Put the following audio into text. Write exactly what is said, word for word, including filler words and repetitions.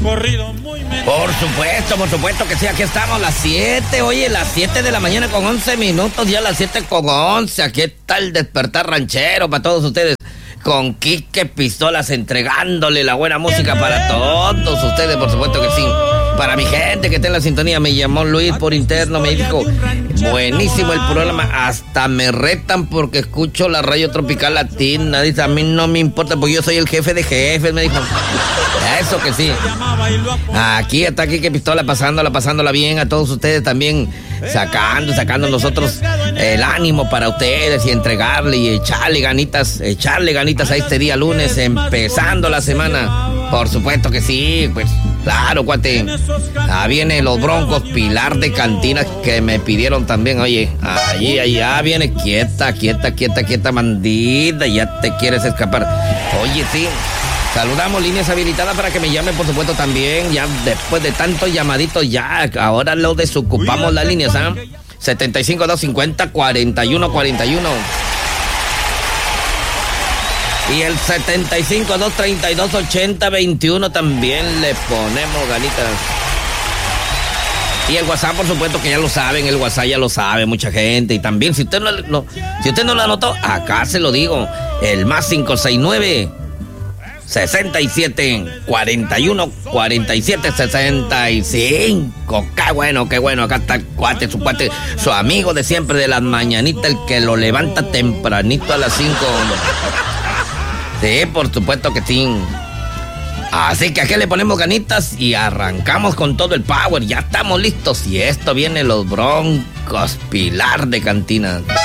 corrido muy me... Por supuesto, por supuesto que sí, aquí estamos, las siete, oye, las siete de la mañana con once minutos, ya las siete con once, aquí está el despertar ranchero para todos ustedes, con Quique Pistolas entregándole la buena música para todos ustedes, por supuesto que sí. Para mi gente que está en la sintonía, me llamó Luis por interno, me dijo, buenísimo el programa, hasta me retan porque escucho la radio tropical latina, dice, a mí no me importa porque yo soy el jefe de jefes, me dijo. Eso que sí. Aquí está Quique Pistola pasándola, pasándola bien, a todos ustedes también, sacando, sacando nosotros el ánimo para ustedes y entregarle y echarle ganitas, echarle ganitas a este día lunes, empezando la semana. Por supuesto que sí, pues claro, cuate. Ah, vienen los Broncos Pilar de Cantinas que me pidieron también, oye, allí, allá viene quieta, quieta, quieta, quieta, bandida, ya te quieres escapar. Oye, sí. Saludamos, líneas habilitadas para que me llamen, por supuesto, también. Ya después de tantos llamaditos, ya ahora lo desocupamos las líneas, ¿ah? ¿eh? setenta y cinco, doscientos cincuenta, cuarenta y uno cuarenta y uno. Y el setenta y cinco, doscientos treinta y dos, ochenta, veintiuno también le ponemos ganitas. Y el WhatsApp, por supuesto, que ya lo saben, el WhatsApp ya lo sabe mucha gente. Y también, si usted no, no, si usted no lo anotó, acá se lo digo, el más cinco seis nueve, sesenta y siete, cuarenta y uno, cuarenta y siete, sesenta y cinco. Qué bueno, qué bueno. Acá está el cuate, su cuate, su amigo de siempre de las mañanitas, el que lo levanta tempranito a las cinco. Sí, por supuesto que sí. Así que aquí le ponemos ganitas y arrancamos con todo el power. Ya estamos listos y esto viene los Broncos Pilar de Cantinas.